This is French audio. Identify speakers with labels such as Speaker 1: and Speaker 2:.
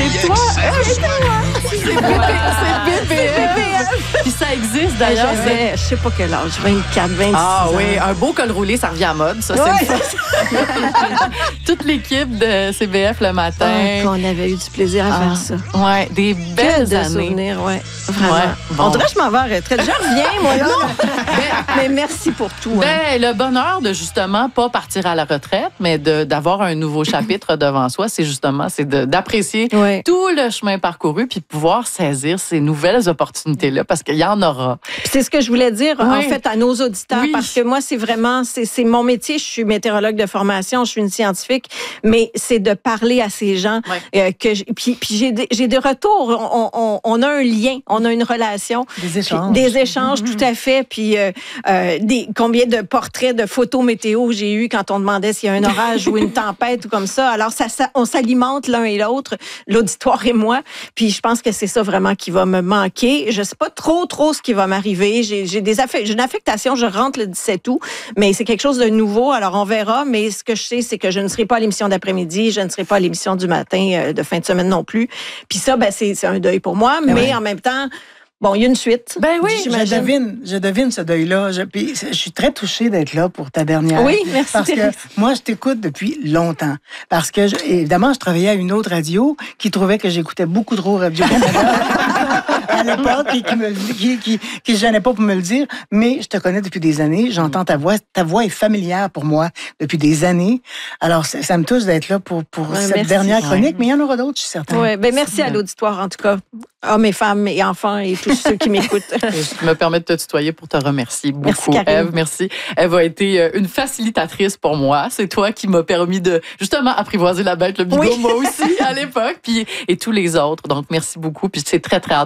Speaker 1: C'est toi? C'est BBF. Puis ça existe d'ailleurs.
Speaker 2: J'avais, je sais pas quel âge, 24, 26
Speaker 1: Ah
Speaker 2: ans.
Speaker 1: oui, un beau col roulé, ça revient à mode, ça, c'est le fun. Toute l'équipe de CBF le matin.
Speaker 2: Qu'on avait eu du plaisir à faire ça.
Speaker 1: Ouais, des belles
Speaker 2: de
Speaker 1: années.
Speaker 2: souvenirs, ouais. Vraiment.
Speaker 1: Ouais, bon.
Speaker 2: On dirait que je m'en vais en retraite. Je reviens, moi, là. Mais merci pour tout.
Speaker 1: Ben, le bonheur de justement pas partir à la retraite, mais d'avoir un nouveau chapitre devant soi, c'est d'apprécier tout le chemin parcouru puis de pouvoir saisir ces nouvelles opportunités-là parce qu'il y en aura.
Speaker 2: Puis c'est ce que je voulais dire, en fait, à nos auditeurs, parce que moi, c'est vraiment, c'est mon métier. Je suis météorologue de formation, je suis une scientifique, mais c'est de parler à ces gens. Puis j'ai des retours. On a un lien, on a une relation.
Speaker 3: Des échanges.
Speaker 2: Des échanges, tout à fait. Puis combien de portraits de photos météo j'ai eu quand on demandait s'il y a un orage ou une tempête ou comme ça. Alors, on s'alimente l'un et l'autre, l'auditoire et moi. Puis je pense que c'est ça vraiment qui va me manquer. Je sais pas trop ce qui va m'arriver. J'ai une affectation, je rentre le 17 août, mais c'est quelque chose de nouveau. Alors, on verra. Mais ce que je sais, c'est que je ne serai pas à l'émission d'après-midi, je ne serai pas à l'émission du matin de fin de semaine non plus. Puis ça, ben, c'est un deuil pour moi. Mais en même temps, bon, il y a une suite.
Speaker 1: Ben oui,
Speaker 3: je devine ce deuil-là. Je suis très touchée d'être là pour ta dernière.
Speaker 2: Oui, merci.
Speaker 3: Parce que moi, je t'écoute depuis longtemps. Parce que, évidemment, je travaillais à une autre radio qui trouvait que j'écoutais beaucoup trop Radio-Canada à l'époque et qui se gênait pas pour me le dire. Mais je te connais depuis des années. J'entends ta voix. Ta voix est familière pour moi depuis des années. Alors, ça me touche d'être là pour cette dernière chronique. Mais il y en aura d'autres, je suis certaine.
Speaker 2: Oui, ben merci à l'auditoire, en tout cas. Hommes et femmes et enfants et tous ceux qui m'écoutent.
Speaker 1: Je me permets de te tutoyer pour te remercier beaucoup.
Speaker 2: Merci, Karine.
Speaker 1: Ève, merci. Ève a été une facilitatrice pour moi. C'est toi qui m'as permis de, justement, apprivoiser la bête, le bigot, moi aussi, à l'époque, et tous les autres. Donc, merci beaucoup. Puis c'est très, très